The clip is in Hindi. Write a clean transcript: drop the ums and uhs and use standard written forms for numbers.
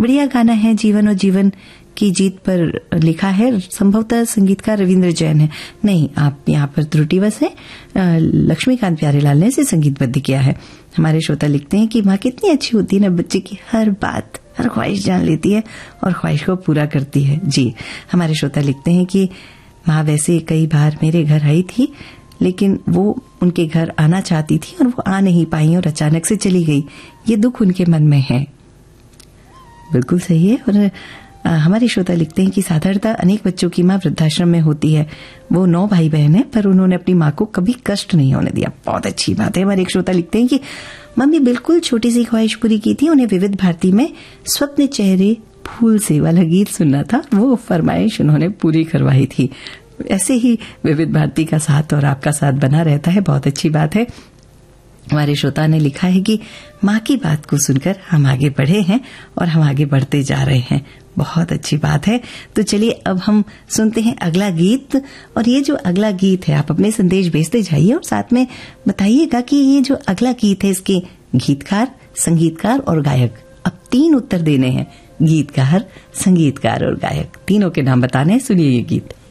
बढ़िया गाना है, जीवन और जीवन की जीत पर लिखा है। संभवतः संगीतकार रविंद्र जैन है। नहीं, आप यहाँ पर त्रुटिवश है, लक्ष्मीकांत प्यारेलाल ने इसे संगीतबद्ध किया है। हमारे श्रोता लिखते हैं कि माँ कितनी अच्छी होती है ना, बच्चे की हर बात, हर ख्वाहिश जान लेती है और ख्वाहिश को पूरा करती है। जी, हमारे श्रोता लिखते हैं कि माँ वैसे कई बार मेरे घर आई थी, लेकिन वो उनके घर आना चाहती थी और वो आ नहीं पाई और अचानक से चली गई। ये दुख उनके मन में है। बिल्कुल सही है। और हमारे श्रोता लिखते हैं कि साधारणतः अनेक बच्चों की माँ वृद्धाश्रम में होती है। वो 9 भाई बहन है, पर उन्होंने अपनी माँ को कभी कष्ट नहीं होने दिया। बहुत अच्छी बात है। हमारे एक श्रोता लिखते हैं कि मम्मी बिल्कुल छोटी सी ख्वाहिश पूरी की थी, उन्हें विविध भारती में स्वप्न चेहरे फूल से वाला गीत सुनना था, वो फरमाइश उन्होंने पूरी करवाई थी। ऐसे ही विविध भारती का साथ और आपका साथ बना रहता है। बहुत अच्छी बात है। हमारे श्रोता ने लिखा है कि माँ की बात को सुनकर हम आगे बढ़े हैं और हम आगे बढ़ते जा रहे हैं। बहुत अच्छी बात है। तो चलिए अब हम सुनते हैं अगला गीत। और ये जो अगला गीत है, आप अपने संदेश भेजते जाइए और साथ में बताइएगा कि ये जो अगला गीत है, इसके गीतकार, संगीतकार और गायक। अब 3 उत्तर देने हैं, गीतकार, संगीतकार और गायक, तीनों के नाम बताने हैं। सुनिए ये गीत।